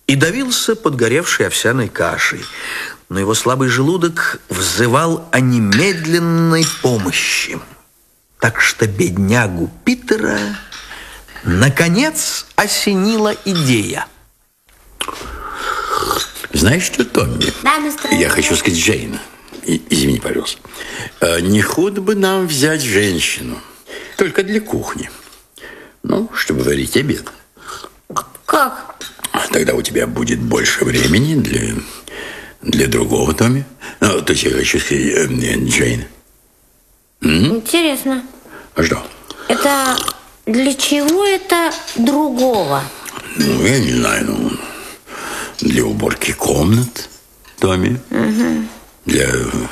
и давился подгоревшей овсяной кашей. Но его слабый желудок взывал о немедленной помощи. Так что беднягу Питера наконец осенила идея. Знаешь что, Томми? Да, мистер. Я хочу сказать Джейн. Извини, пожалуйста. Не худо бы нам взять женщину. Только для кухни. Ну, чтобы варить обед. Как? Тогда у тебя будет больше времени для другого, Томми. Ну, то есть я хочу сказать, Джейн. Интересно. А что? Это для чего это другого? Ну, я не знаю, для уборки комнат, Томми. Для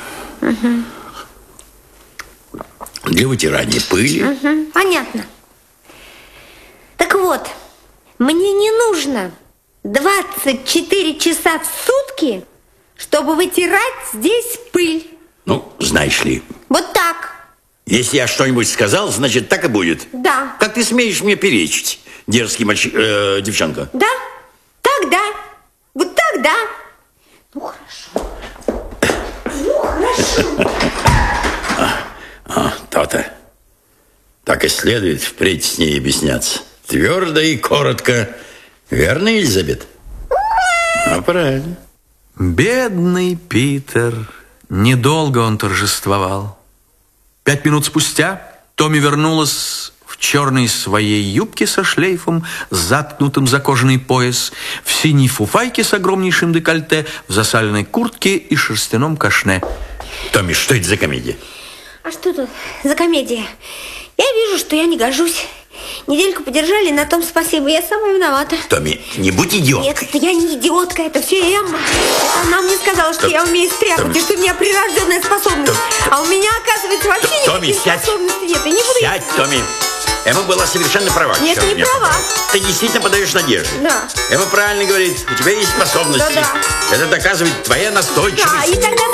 вытирания пыли. Понятно. Так вот, мне не нужно 24 часа в сутки, чтобы вытирать здесь пыль. Ну, знаешь ли, Вот так. если я что-нибудь сказал, значит, так и будет. Да. Как ты смеешь мне перечить, дерзкий девчонка? Да? Так, да. Вот так, да. Ну, хорошо. То-то. Так и следует впредь с ней объясняться. Твердо и коротко. Верно, Елизабет? Правильно. Бедный Питер. Недолго он торжествовал. 5 минут спустя Томми вернулась в черной своей юбке со шлейфом, заткнутым за кожаный пояс, в синей фуфайке с огромнейшим декольте, в засаленной куртке и шерстяном кашне. Томми, что это за комедия? А что тут за комедия? Я вижу, что я не гожусь. Недельку подержали, на том спасибо. Я сама виновата. Томми, не будь идиоткой. Нет, это я не идиотка, это все Эмма. Это она мне сказала, что я умею стряпать, и что у меня прирожденная способность. А у меня, оказывается, вообще никаких способностей нет. И не буду... Сядь, Томми. Эмма была совершенно права. Нет, не права. Ты действительно подаешь надежды. Да. Эмма правильно говорит, у тебя есть способности. Да. Это доказывает твоя настойчивость. Да, и тогда